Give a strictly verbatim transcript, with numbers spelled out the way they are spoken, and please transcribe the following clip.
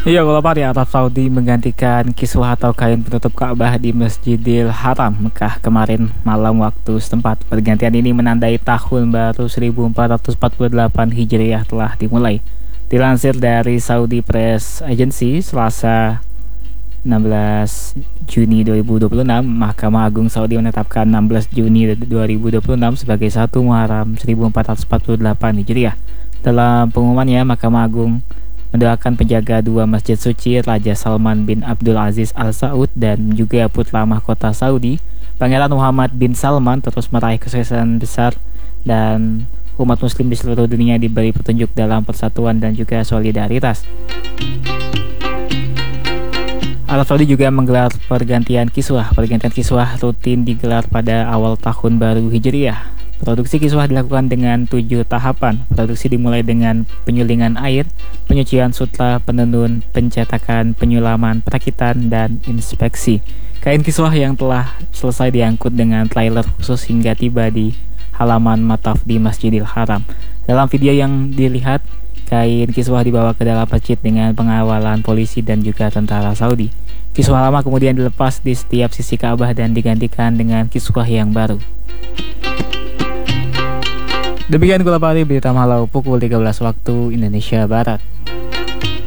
Iya, kalau Pak, di Arab Saudi menggantikan kiswah atau kain penutup Ka'bah di Masjidil Haram, Mekah kemarin malam waktu setempat. Pergantian ini menandai tahun baru seribu empat ratus empat puluh delapan Hijriah telah dimulai. Dilansir dari Saudi Press Agency, Selasa enam belas Juni dua ribu dua puluh enam, Mahkamah Agung Saudi menetapkan enam belas Juni dua ribu dua puluh enam sebagai satu Muharram seribu empat ratus empat puluh delapan Hijriah. Dalam pengumumannya, Mahkamah Agung mendoakan penjaga dua masjid suci, Raja Salman bin Abdul Aziz Al Saud dan juga putra mahkota Saudi, Pangeran Muhammad bin Salman, terus meraih kesuksesan besar dan umat muslim di seluruh dunia diberi petunjuk dalam persatuan dan juga solidaritas. Arab Saudi juga menggelar pergantian kiswah. Pergantian kiswah rutin digelar pada awal tahun baru Hijriah. Produksi kiswah dilakukan dengan tujuh tahapan. Produksi dimulai dengan penyulingan air, penyucian sutra, penenun, pencetakan, penyulaman, perakitan, dan inspeksi. Kain kiswah yang telah selesai diangkut dengan trailer khusus hingga tiba di halaman mataf di Masjidil Haram. Dalam video yang dilihat, kain kiswah dibawa ke dalam masjid dengan pengawalan polisi dan juga tentara Saudi. Kiswah lama kemudian dilepas di setiap sisi Ka'bah dan digantikan dengan kiswah yang baru. Demikian Gula Pari, berita malam pukul tiga belas waktu Indonesia Barat.